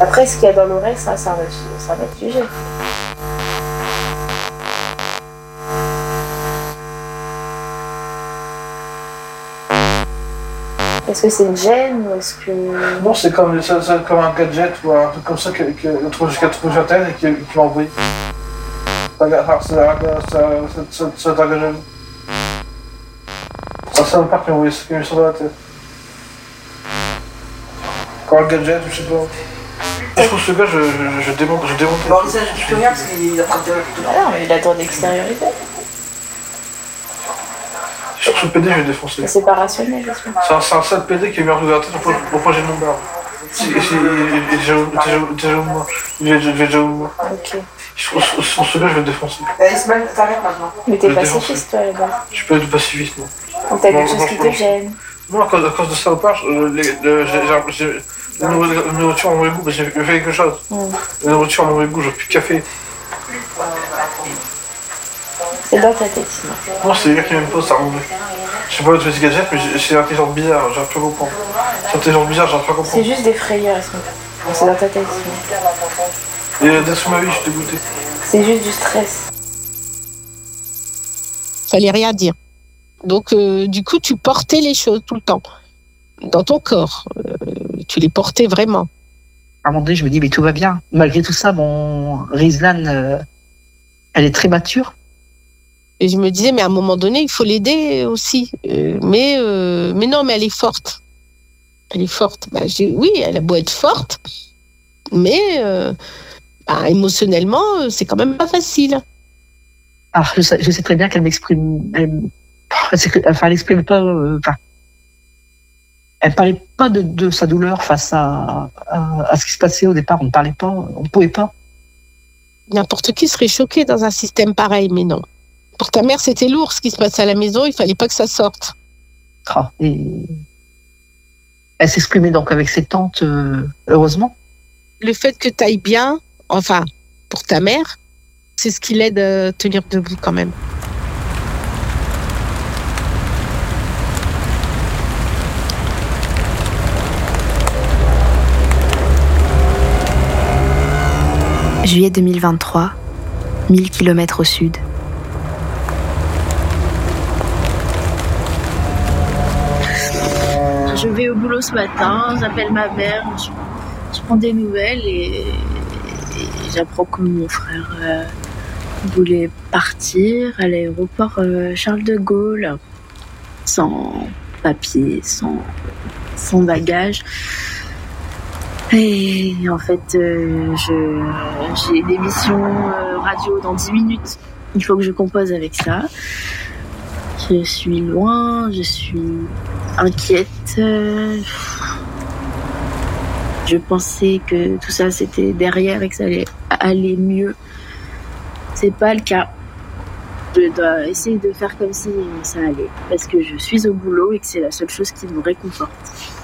Après, ce qu'il y a dans l'oreille, ça va être jugé. Est-ce que c'est une gêne ou est-ce que... Non, c'est comme un gadget ou un truc comme ça qu'elle trouve jusqu'à trouver sur Internet et qui m'envoie. Ça t'engage. Ça me part qui m'a envoyé ça dans la tête. Quand un gadget, je sais pas. Je trouve ce gars, je démonte. Bon, ça, je dis plus rien parce qu'il a pas de... Ah non, mais il a le droit d'extériorité. Sur ce PD, je vais défoncer. C'est pas rationnel, j'espère. C'est un sale PD qui est meilleur de la tête au point j'ai mon barbe. Il est déjà au moins. Ok. Sur ce gars, je vais le défoncer. Ismaël, t'arrêtes maintenant. Mais t'es pacifiste, toi, là-bas. Je suis pas du pacifiste, moi. Donc t'as quelque chose qui te gêne. Non, à cause de ça au part, la nourriture a mauvais goût, j'ai fait quelque chose. La nourriture a mauvais goût, j'ai plus de café. C'est dans ta tête, sinon. Non, c'est les gars qui m'aiment pas, ça remonte. Je sais pas où tu fais ce gadget, mais c'est intelligent bizarre, j'arrive pas à comprendre. C'est intelligent bizarre, j'arrive pas à comprendre. C'est juste des frayeurs, c'est dans ta tête, sinon. Et dès ma vie, je suis dégoûté. C'est juste du stress. Fallait rien dire. Donc, du coup, tu portais les choses tout le temps. Dans ton corps. Tu les portais vraiment. À un moment donné, je me dis, mais tout va bien. Malgré tout ça, bon, Rizlan, elle est très mature. Et je me disais, mais à un moment donné, il faut l'aider aussi. Mais non, mais elle est forte. Elle est forte. Oui, elle a beau être forte, mais émotionnellement, c'est quand même pas facile. Alors, je sais très bien qu'elle m'exprime. Elle n'exprime pas. Elle parlait pas de sa douleur face à ce qui se passait au départ. On ne parlait pas, on ne pouvait pas. N'importe qui serait choqué dans un système pareil, mais non. Pour ta mère, c'était lourd ce qui se passait à la maison, il fallait pas que ça sorte. Et elle s'exprimait donc avec ses tantes, heureusement. Le fait que tu ailles bien, enfin, pour ta mère, c'est ce qui l'aide à tenir debout quand même. Juillet 2023, 1000 km au sud. Je vais au boulot ce matin, j'appelle ma mère, je prends des nouvelles et j'apprends que mon frère voulait partir à l'aéroport Charles de Gaulle, sans papier, sans bagage. Et en fait, j'ai des missions radio dans 10 minutes. Il faut que je compose avec ça. Je suis loin, je suis inquiète. Je pensais que tout ça c'était derrière et que ça allait aller mieux. C'est pas le cas. Je dois essayer de faire comme si ça allait. Parce que je suis au boulot et que c'est la seule chose qui me réconforte.